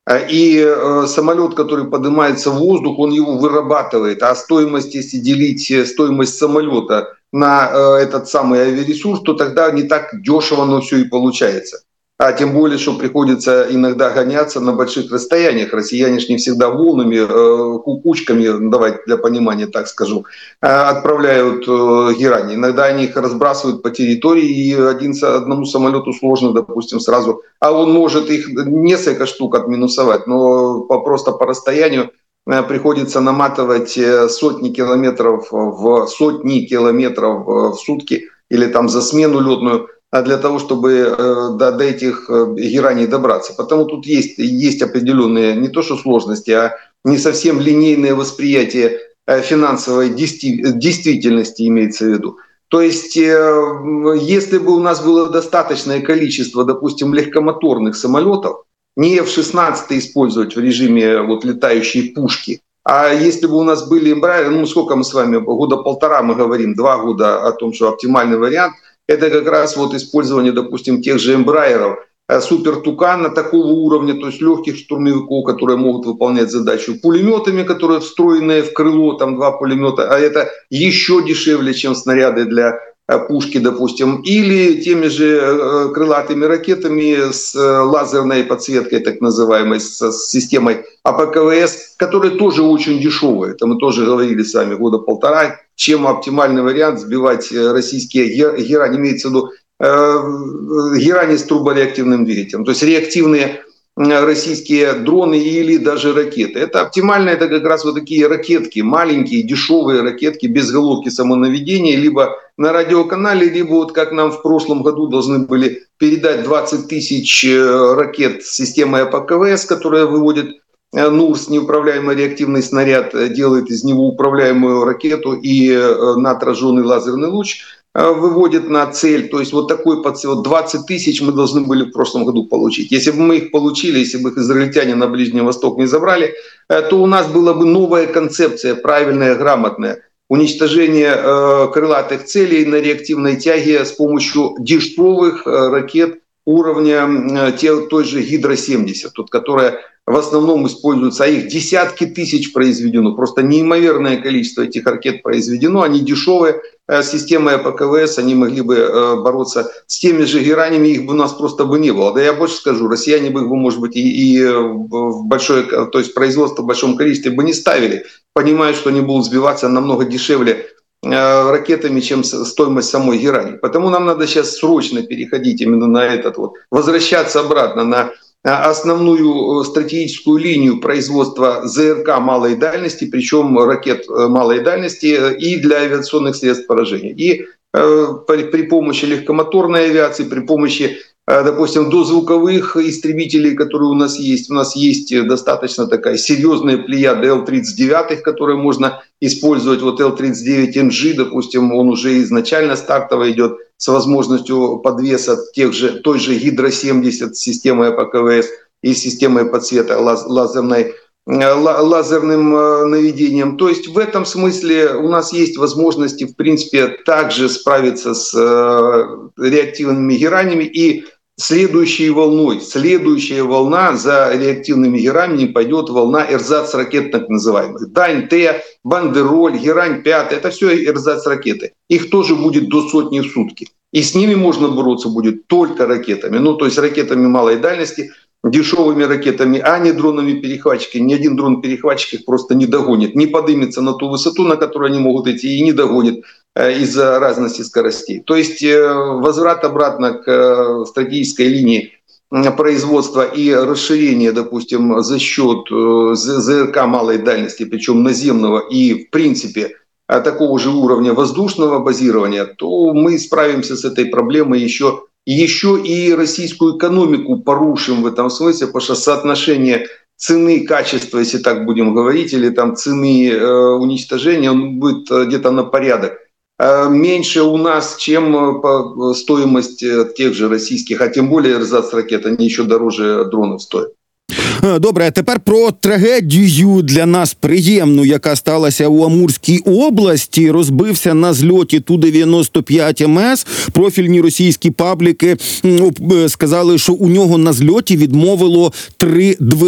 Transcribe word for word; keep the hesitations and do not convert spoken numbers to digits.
И э, самолет, который поднимается в воздух, он его вырабатывает. А стоимость, если делить стоимость самолета на э, этот самый авиаресурс, то тогда не так дешево оно все и получается. А тем более, что приходится иногда гоняться на больших расстояниях. Россияне ж не всегда волнами, э, кукучками, давайте для понимания так скажу, э, отправляют э, герани. Иногда они их разбрасывают по территории, и один, одному самолету сложно, допустим, сразу. А он может их несколько штук отминусовать, но по, просто по расстоянию э, приходится наматывать сотни километров в сотни километров в сутки или там за смену летную, для того, чтобы э, до, до этих э, гераний добраться. Потому тут есть, есть определенные не то что сложности, а не совсем линейное восприятие э, финансовой действи- действительности имеется в виду. То есть, э, если бы у нас было достаточное количество, допустим, легкомоторных самолетов, не эф шестнадцать использовать в режиме вот, летающей пушки, а если бы у нас были Embraer, ну сколько мы с вами, года полтора мы говорим, два года о том, что оптимальный вариант – это как раз вот использование, допустим, тех же Эмбраеров, Супер Тукана такого уровня, то есть легких штурмовиков, которые могут выполнять задачу пулеметами, которые встроены в крыло, там два пулемета, а это еще дешевле, чем снаряды для пушки, допустим, или теми же крылатыми ракетами с лазерной подсветкой, так называемой, с системой а пэ ка вэ эс, которые тоже очень дешевые. Это мы тоже говорили с вами года полтора, чем оптимальный вариант сбивать российские герани, имеется в виду герани с турбореактивным двигателем, то есть реактивные российские дроны или даже ракеты. Это оптимально, это как раз вот такие ракетки, маленькие, дешевые ракетки без головки самонаведения, либо на радиоканале, либо вот как нам в прошлом году должны были передать двадцать тысяч ракет с системой а пэ ка вэ эс, которая выводит НУРС, неуправляемый реактивный снаряд, делает из него управляемую ракету и на отраженный лазерный луч выводит на цель. То есть вот такой подсвет двадцать тысяч мы должны были в прошлом году получить. Если бы мы их получили, если бы их израильтяне на Ближний Восток не забрали, то у нас была бы новая концепция, правильная, грамотная. Уничтожение э, крылатых целей на реактивной тяге с помощью дешевых э, ракет уровня э, те, той же Гидра семьдесят, тут, которая в основном используются, а их десятки тысяч произведено. Просто неимоверное количество этих ракет произведено, они дешевые. Системой а пэ ка вэ эс они могли бы бороться с теми же геранями, их бы у нас просто бы не было. Да я больше скажу, россияне бы их, может быть, и, и в большое, то есть производство в большом количестве бы не ставили, понимая, что они будут сбиваться намного дешевле ракетами, чем стоимость самой герани. Потому нам надо сейчас срочно переходить именно на этот вот, возвращаться обратно на основную стратегическую линию производства зэ эр ка малой дальности, причем ракет малой дальности и для авиационных средств поражения. И э, при, при помощи легкомоторной авиации, при помощи, э, допустим, дозвуковых истребителей, которые у нас есть, у нас есть достаточно такая серьезная плеяда эл тридцать девять, которые можно использовать. Вот эл тридцать девять эн джи, допустим, он уже изначально стартово идет с возможностью подвеса тех же, той же Гидра семьдесят с системой а пэ ка вэ эс и системой подсвета лаз, лазерной, лазерным наведением. То есть в этом смысле у нас есть возможности, в принципе, также справиться с реактивными геранями. И следующей волной, следующая волна за реактивными геранями пойдет волна эрзац-ракет так называемых. Дань-Т, Бандероль, Герань-пять, это все эрзац-ракеты. Их тоже будет до сотни в сутки. И с ними можно бороться будет только ракетами. Ну, то есть ракетами малой дальности, дешевыми ракетами, а не дронами-перехватчиками. Ни один дрон-перехватчик их просто не догонит. Не поднимется на ту высоту, на которую они могут идти, и не догонит из-за разности скоростей. То есть возврат обратно к стратегической линии производства и расширения, допустим, за счет зэ эр ка малой дальности, причем наземного и, в принципе, такого же уровня воздушного базирования, то мы справимся с этой проблемой еще, еще и российскую экономику порушим в этом смысле, потому что соотношение цены и качества, если так будем говорить, или там цены э, уничтожения, он будет где-то на порядок меньше у нас, чем стоимость тех же российских, а тем более эрзац-ракет, они еще дороже дронов стоят. Добре, а тепер про трагедію для нас приємну, яка сталася у Амурській області. Розбився на зльоті Ту дев'яносто п'ять ем ес. Профільні російські пабліки сказали, що у нього на зльоті відмовило три двигуни.